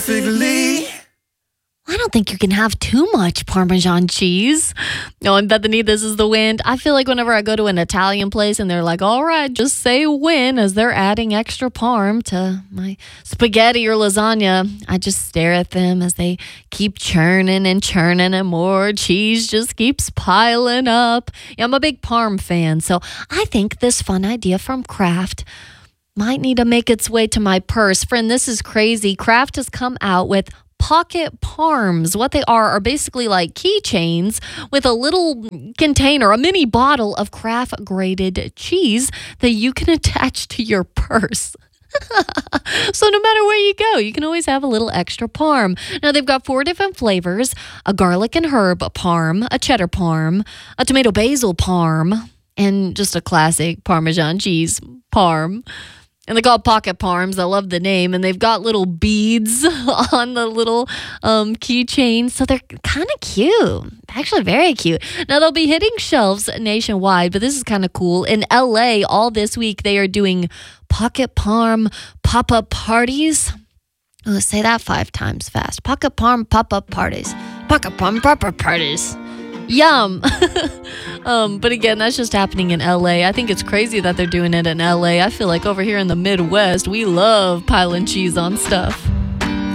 I don't think you can have too much Parmesan cheese. No, I'm Bethany. This is The Wind. I feel like whenever I go to an Italian place and they're like, all right, just say when as they're adding extra parm to my spaghetti or lasagna, I just stare at them as they keep churning and more cheese just keeps piling up. Yeah, I'm a big parm fan, so I think this fun idea from Kraft might need to make its way to my purse. Friend, this is crazy. Kraft has come out with pocket parms. What they are basically like keychains with a little container, a mini bottle of Kraft grated cheese that you can attach to your purse. So no matter where you go, you can always have a little extra parm. Now they've got 4 different flavors: a garlic and herb parm, a cheddar parm, a tomato basil parm, and just a classic Parmesan cheese parm. And they're called pocket parms. I love the name. And they've got little beads on the little keychain. So they're kind of cute. Actually, very cute. Now, they'll be hitting shelves nationwide, but this is kind of cool. In LA, all this week, they are doing pocket parm pop-up parties. Let's say that 5 times fast. Pocket parm pop-up parties. Pocket parm pop-up parties. Yum. But again, that's just happening in LA. I think it's crazy that they're doing it in LA. I feel like over here in the Midwest, we love piling cheese on stuff.